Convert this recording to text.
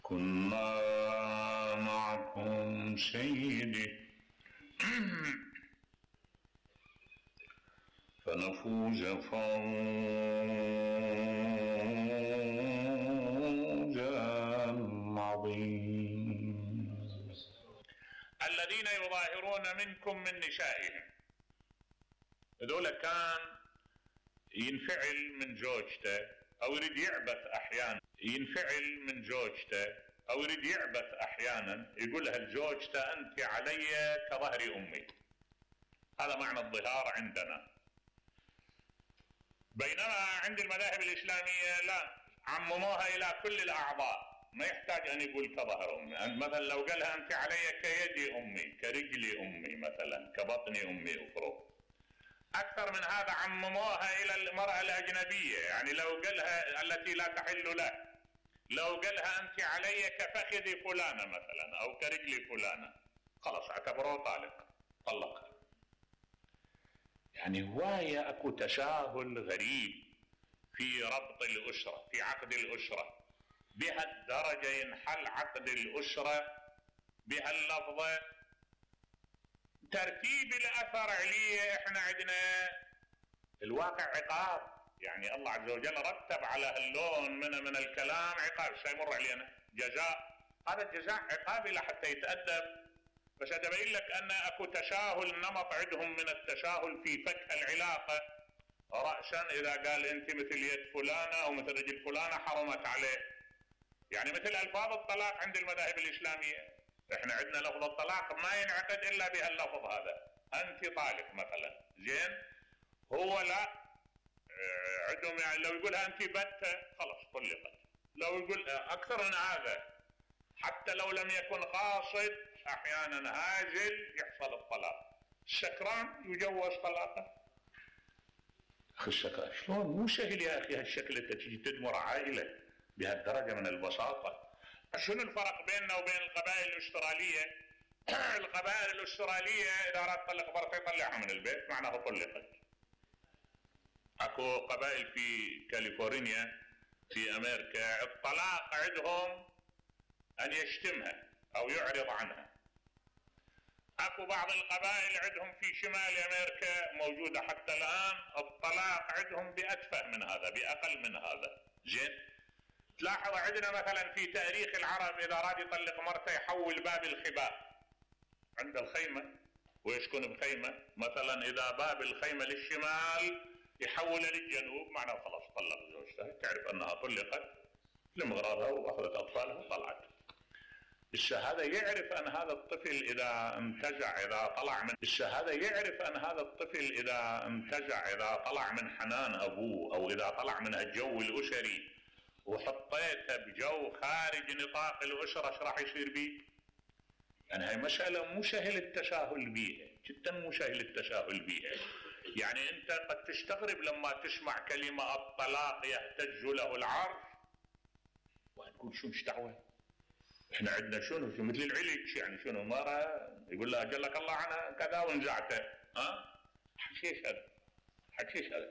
كنا معكم سيدي فنفوز فوزا عظيما. الذين يظاهرون منكم من نسائهم، هذول كان ينفعل من زوجته او يريد يعبث احيانا، ينفعل من زوجته او يريد يعبث احيانا، يقولها لزوجته انت علي كظهر امي. هذا معنى الظهار عندنا. بينما عند المذاهب الاسلاميه لا، عمموها الى كل الاعضاء، ما يحتاج ان يقول كظهر امي. مثلا لو قالها انت علي كيدي امي، كرجلي امي، مثلا كبطن امي افرض. اكثر من هذا عمموها الى المرأة الاجنبية، يعني لو قالها التي لا تحل له، لو قالها انت علي كفخذ فلانة مثلا او كرجل فلانة، خلاص اعتبروه طلقها. يعني هواية اكو تساهل غريب في ربط الاسرة، في عقد الاسرة، بهالدرجة ينحل عقد الاسرة بهاللفظة. ترتيب الاثر عليه احنا عندنا الواقع عقاب، يعني الله عز وجل رتب على هاللون من الكلام عقاب، سيمر علينا جزاء، هذا الجزاء عقابي لحتى يتأدب. بس ابين لك ان اكو تساهل، نمط عندهم من التساهل في فك العلاقة رأسا، اذا قال انت مثل يد فلانة او مثل رجل فلانة حرمت عليه. يعني مثل الفاظ الطلاق عند المذاهب الاسلامية، احنا عندنا لفظ الطلاق ما ينعقد الا بهاللفظ هذا، انت طالق مثلا، زين. هو لا، عندهم يعني لو يقولها انت بتة خلاص طلقت، لو يقول اكثر من هذا حتى لو لم يكن قاصد، احيانا هازل يحصل الطلاق، السكران يجوز طلاقه. اخي السكران شلون مو سهل يا اخي هالشكل انت تجي تدمر عائله بهالدرجه من البساطه. شنو الفرق بيننا وبين القبائل الاستراليه؟ القبائل الاستراليه اذا اراد تطلق مرته يطلعها من البيت معناه طلقت. اكو قبائل في كاليفورنيا في امريكا الطلاق عندهم ان يشتمها او يعرض عنها. اكو بعض القبائل عندهم في شمال امريكا موجوده حتى الان الطلاق عندهم باتفه من هذا، باقل من هذا، زين. تلاحظ عندنا مثلا في تاريخ العرب اذا اراد يطلق مرته يحول باب الخباء عند الخيمه ويسكن بخيمه، مثلا اذا باب الخيمه للشمال يحول للجنوب، معناه خلاص طلق زوجته، تعرف انها طلقت لمغراضها واخذت اطفالها وطلعت. الشهاده يعرف ان هذا الطفل اذا انتزع، اذا طلع من الشهاده يعرف ان هذا الطفل اذا انتزع، اذا طلع من حنان ابوه او اذا طلع من الجو الاسري وحطيته بجو خارج نطاق الاسره، ايش راح يصير بيه؟ يعني هاي مسألة مو سهل التساهل بيها، جدا مو سهل التساهل بيها. يعني انت قد تستغرب لما تسمع كلمة الطلاق يهتز له العرش وتقول شو مش دعوة، احنا عندنا شنو مثل العلج، يعني شنو مرة يقول لها جلك الله عنها كذا ونزعته، حكيش هذا